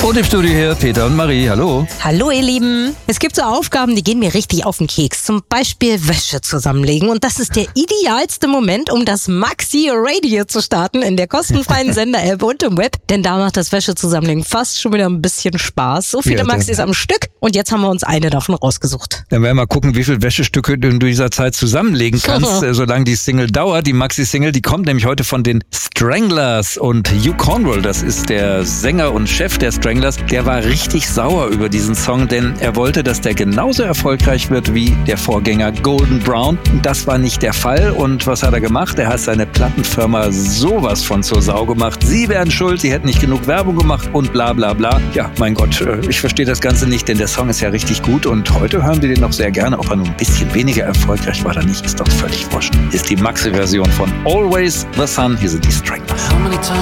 Und im Studio hier Peter und Marie, hallo. Hallo ihr Lieben. Es gibt so Aufgaben, die gehen mir richtig auf den Keks. Zum Beispiel Wäsche zusammenlegen. Und das ist der idealste Moment, um das Maxi Radio zu starten in der kostenfreien Sender-App und im Web. Denn da macht das Wäsche zusammenlegen fast schon wieder ein bisschen Spaß. So viele Maxis am Stück. Und jetzt haben wir uns eine davon rausgesucht. Dann werden wir mal gucken, wie viele Wäschestücke du in dieser Zeit zusammenlegen kannst, solange die Single dauert. Die Maxi-Single, die kommt nämlich heute von den Stranglers. Und Hugh Cornwall, das ist der Sänger und Chef der Stranglers, der war richtig sauer über diesen Song, denn er wollte, dass der genauso erfolgreich wird wie der Vorgänger Golden Brown. Das war nicht der Fall. Und was hat er gemacht? Er hat seine Plattenfirma sowas von zur Sau gemacht. Sie wären schuld, sie hätten nicht genug Werbung gemacht und bla bla bla. Ja, mein Gott, ich verstehe das Ganze nicht, denn der Song ist ja richtig gut und heute hören wir den noch sehr gerne. Ob er nun ein bisschen weniger erfolgreich war oder nicht, ist doch völlig wurscht. Ist die Maxi-Version von Always the Sun. Hier sind die Stranglers.